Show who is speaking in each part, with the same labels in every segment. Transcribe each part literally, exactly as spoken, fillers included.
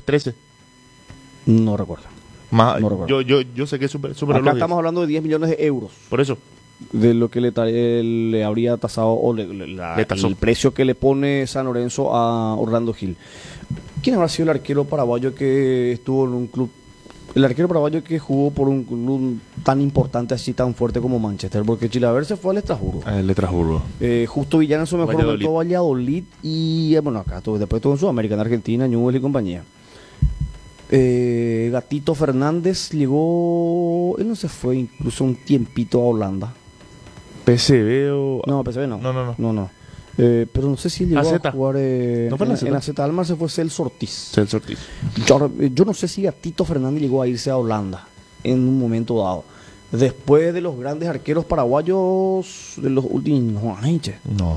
Speaker 1: trece.
Speaker 2: No recuerdo.
Speaker 1: Más,
Speaker 2: No recuerdo.
Speaker 1: yo, yo, yo sé que super, superó
Speaker 2: Acá
Speaker 1: los
Speaker 2: estamos
Speaker 1: diez.
Speaker 2: hablando de diez millones de euros.
Speaker 1: Por eso.
Speaker 2: De lo que le, ta- le habría tasado o le- le- la-
Speaker 1: Le tasó.
Speaker 2: el precio que le pone San Lorenzo a Orlando Gil. ¿Quién habrá sido el arquero paraguayo que estuvo en un club? El arquero paraguayo que jugó por un club tan importante, así tan fuerte como Manchester, porque Chilaver se fue al Estrasburgo.
Speaker 1: El Estrasburgo.
Speaker 2: Eh, Justo Villana en su mejor
Speaker 1: Valladolid.
Speaker 2: momento Valladolid y eh, bueno, acá todo, después todo en Sudamérica, en Argentina, Newell's y compañía. Eh, Gatito Fernández llegó, él no se fue incluso un tiempito a Holanda.
Speaker 1: P S V o...
Speaker 2: No, P S V no.
Speaker 1: No, no, no.
Speaker 2: no, no. Eh, pero no sé si él llegó
Speaker 1: A Z.
Speaker 2: a jugar eh,
Speaker 1: ¿No fue en
Speaker 2: en,
Speaker 1: A Z?
Speaker 2: en A Z Almar, se fue Celso Ortiz.
Speaker 1: Celso Ortiz.
Speaker 2: Yo, yo no sé si Gatito Fernández llegó a irse a Holanda en un momento dado. Después de los grandes arqueros paraguayos de los últimos no, ay, che.
Speaker 1: No.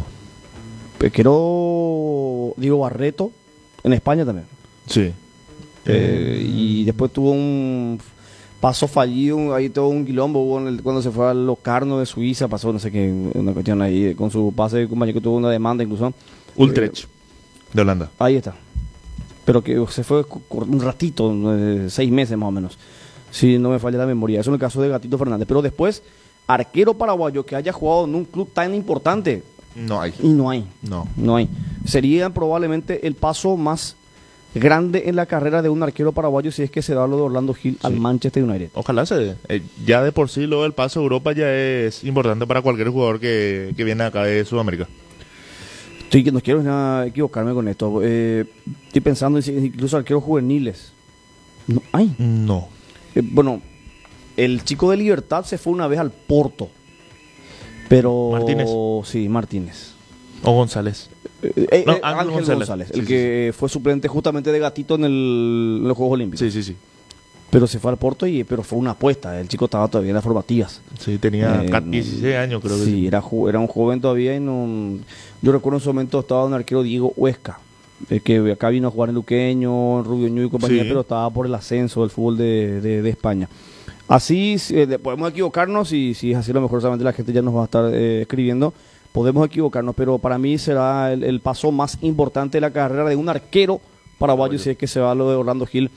Speaker 2: Arquero Diego Barreto en España también.
Speaker 1: Sí.
Speaker 2: Eh, y después tuvo un paso fallido, ahí todo un quilombo hubo en el- cuando se fue a Locarno de Suiza, pasó no sé qué, una cuestión ahí con su pase de compañero que tuvo una demanda incluso.
Speaker 1: Utrecht. De Holanda.
Speaker 2: Ahí está. Pero que se fue cu- cu- un ratito, eh, seis meses más o menos. Si no me falla la memoria. Eso en el caso de Gatito Fernández. Pero después, arquero paraguayo que haya jugado en un club tan importante,
Speaker 1: No hay.
Speaker 2: y no hay.
Speaker 1: No.
Speaker 2: No hay. Sería probablemente el paso más grande en la carrera de un arquero paraguayo si es que se da lo de Orlando Gil al Manchester United.
Speaker 1: Ojalá se dé. Eh, ya de por sí lo del paso a Europa ya es importante para cualquier jugador que, que viene acá de Sudamérica.
Speaker 2: Estoy que no quiero nada equivocarme con esto. Eh, estoy pensando en si- incluso arqueros juveniles. No hay.
Speaker 1: No.
Speaker 2: Eh, bueno, el chico de Libertad se fue una vez al Porto. Pero.
Speaker 1: Martínez.
Speaker 2: Sí, Martínez.
Speaker 1: O González.
Speaker 2: Eh, eh,
Speaker 1: No,
Speaker 2: eh,
Speaker 1: Ángel
Speaker 2: Ángel
Speaker 1: González.
Speaker 2: González,
Speaker 1: Sí,
Speaker 2: el
Speaker 1: sí,
Speaker 2: que fue suplente justamente de Gatito en, el- en los Juegos Olímpicos.
Speaker 1: Sí, sí, sí.
Speaker 2: Pero se fue al Porto y pero fue una apuesta. El chico estaba todavía en las formativas.
Speaker 1: Sí, tenía
Speaker 2: Eh,
Speaker 1: ca- dieciséis años, creo que
Speaker 2: Sí,
Speaker 1: sí.
Speaker 2: era, ju- era un joven todavía y no... Yo recuerdo en su momento estaba un arquero Diego Huesca, eh, que acá vino a jugar en Luqueño, en Rubio Ñu y compañía,
Speaker 1: Sí.
Speaker 2: pero estaba por el ascenso del fútbol de, de- de España. Así eh, de- podemos equivocarnos y si es así a lo mejor solamente la gente ya nos va a estar eh, escribiendo. Podemos equivocarnos, pero para mí será el, el paso más importante de la carrera de un arquero paraguayo si es que se va lo de Orlando Gil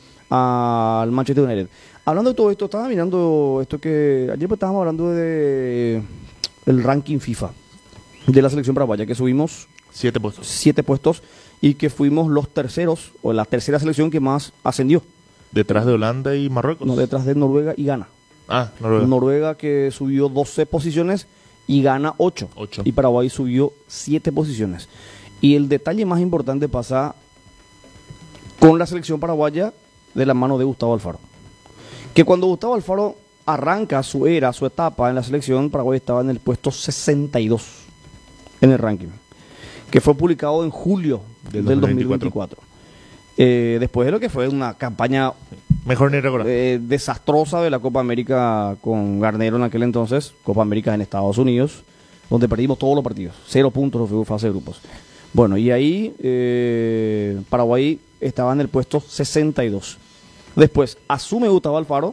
Speaker 2: al Manchester United. Hablando de todo esto, estaba mirando esto que ayer pues estábamos hablando de el ranking FIFA de la selección paraguaya, que subimos
Speaker 1: Siete puestos.
Speaker 2: siete puestos y que fuimos los terceros o la tercera selección que más ascendió,
Speaker 1: Detrás de Holanda y Marruecos.
Speaker 2: no detrás de Noruega y Ghana.
Speaker 1: Ah, Noruega.
Speaker 2: Noruega que subió doce posiciones y Ghana ocho.
Speaker 1: Ocho.
Speaker 2: Y Paraguay subió siete posiciones. Y el detalle más importante pasa con la selección paraguaya de la mano de Gustavo Alfaro. Que cuando Gustavo Alfaro arranca su era, su etapa en la selección, Paraguay estaba en el puesto sesenta y dos en el ranking, que fue publicado en julio
Speaker 1: Del
Speaker 2: del,
Speaker 1: dos mil
Speaker 2: dos mil veinticuatro. Eh, después de lo que fue una campaña
Speaker 1: Mejor ni recordar.
Speaker 2: eh, desastrosa de la Copa América con Garnero en aquel entonces, Copa América en Estados Unidos, donde perdimos todos los partidos, cero puntos en fase de grupos. Bueno, y ahí eh, Paraguay estaba en el puesto sesenta y dos. Después asume Gustavo Alfaro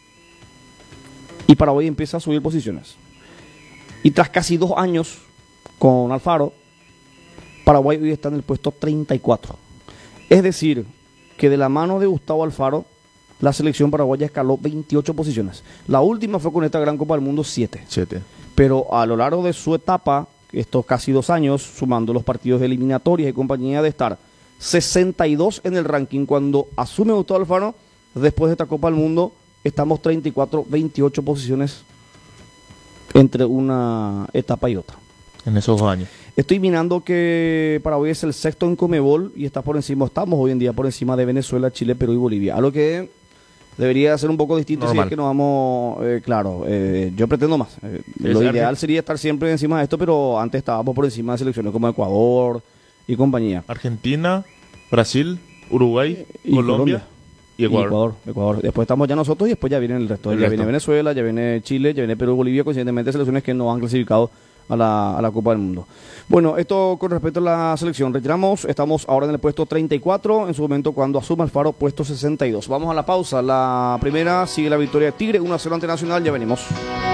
Speaker 2: y Paraguay empieza a subir posiciones. Y tras casi dos años con Alfaro, Paraguay hoy está en el puesto treinta y cuatro. Es decir, que de la mano de Gustavo Alfaro, la selección paraguaya escaló veintiocho posiciones. La última fue con esta gran Copa del Mundo, siete.
Speaker 1: Siete.
Speaker 2: Pero a lo largo de su etapa, estos casi dos años, sumando los partidos de eliminatorias y compañía, de estar sesenta y dos en el ranking, cuando asume Gustavo Alfaro, después de esta Copa del Mundo, estamos treinta y cuatro, veintiocho posiciones entre una etapa y otra.
Speaker 1: En esos dos años.
Speaker 2: Estoy mirando que Paraguay es el sexto en Conmebol y está por encima, estamos hoy en día por encima de Venezuela, Chile, Perú y Bolivia. Algo que debería ser un poco distinto
Speaker 1: Normal.
Speaker 2: si es que nos vamos, eh, claro, eh, yo pretendo más. Eh, lo
Speaker 1: Es
Speaker 2: ideal
Speaker 1: Argen-
Speaker 2: sería estar siempre encima de esto, pero antes estábamos por encima de selecciones como Ecuador y compañía.
Speaker 1: Argentina, Brasil, Uruguay,
Speaker 2: Y
Speaker 1: Colombia,
Speaker 2: Colombia.
Speaker 1: y Ecuador.
Speaker 2: Ecuador, Ecuador. Después estamos ya nosotros y después ya viene el resto.
Speaker 1: El
Speaker 2: ya
Speaker 1: resto.
Speaker 2: viene Venezuela, ya viene Chile, ya viene Perú y Bolivia, coincidentemente selecciones que no han clasificado a la, a la Copa del Mundo. Bueno, esto con respecto a la selección. Retiramos, estamos ahora en el puesto treinta y cuatro, en su momento cuando asuma Alfaro, puesto sesenta y dos. Vamos a la pausa. La primera sigue la victoria de Tigre, uno a cero ante Nacional, ya venimos.